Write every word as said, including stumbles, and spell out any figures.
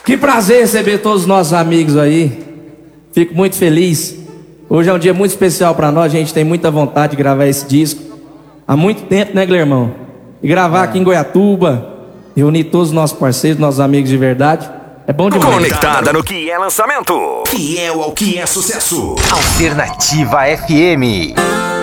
Que prazer receber todos os nossos amigos aí. Fico muito feliz. Hoje é um dia muito especial pra nós. A gente tem muita vontade de gravar esse disco há muito tempo, né, Guilhermão? E gravar aqui em Goiatuba, reunir todos os nossos parceiros, nossos amigos de verdade. É bom demais. Conectada no que é lançamento. Fiel ao que é sucesso. Alternativa F M.